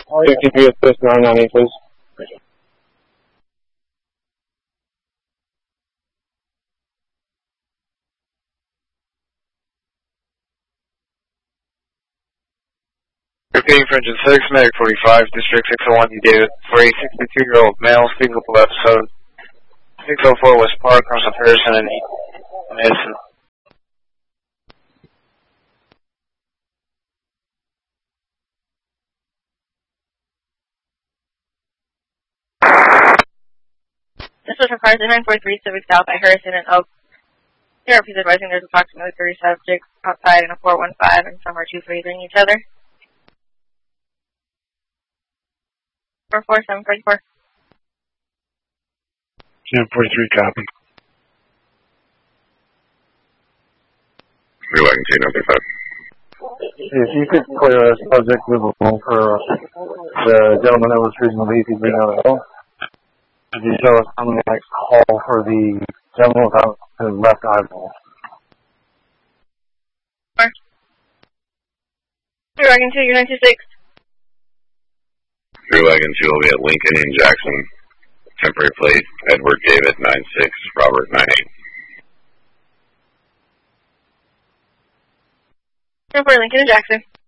63 assist 998, please. Repeating for engine 6, Medic 45, District 601, you David, for a 62-year-old male, speakable episode, 604 West Park, cross of Harrison and Madison. This was for cars 943 Civic South by Harrison and Oak. Therapy is advising there's approximately 30 subjects outside in a 415 and some are 243 each other. 44744. 1043, copy. 3 Wagon 2, number 5. If you could clear a subject with for the gentleman that was cruising the EPG on the hill. Could you show us on the next call for the gentleman without his left eyeball? 3 Wagon 2, you're 926. 3 Wagon 2 will be at Lincoln and Jackson. Temporary plate, Edward David 96, Robert 98. For Lincoln and Jackson.